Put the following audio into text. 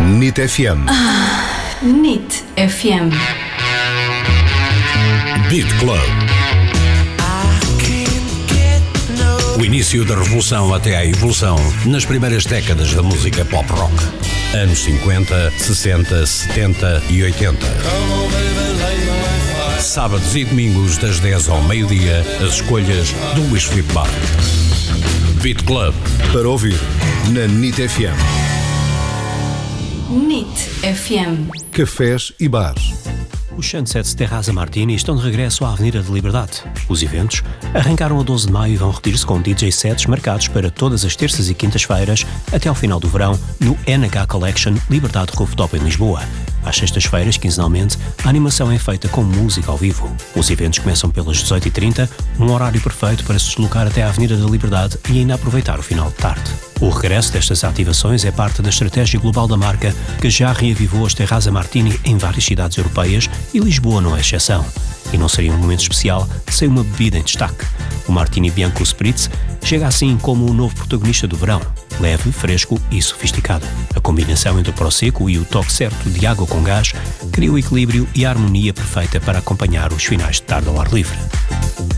NIT FM. NIT FM. Beat Club. O início da revolução até à evolução nas primeiras décadas da música pop-rock. Anos 50, 60, 70 e 80. Sábados e domingos das 10 ao meio-dia, as escolhas do Luís Filipe Barro. Beat Club. Para ouvir na NIT FM. NIT FM. Cafés e bares. Os Sunsets Terraza Martini estão de regresso à Avenida da Liberdade. Os eventos arrancaram a 12 de maio e vão repetir-se com DJ sets marcados para todas as terças e quintas-feiras até ao final do verão no NH Collection Liberdade Rooftop em Lisboa. Às sextas-feiras, quinzenalmente, a animação é feita com música ao vivo. Os eventos começam pelas 18h30, um horário perfeito para se deslocar até à Avenida da Liberdade e ainda aproveitar o final de tarde. O regresso destas ativações é parte da estratégia global da marca, que já reavivou as Terraza Martini em várias cidades europeias e Lisboa não é exceção. E não seria um momento especial sem uma bebida em destaque. O Martini Bianco Spritz chega assim como o novo protagonista do verão, leve, fresco e sofisticado. A combinação entre o Prosecco e o toque certo de água com gás cria o equilíbrio e a harmonia perfeita para acompanhar os finais de tarde ao ar livre.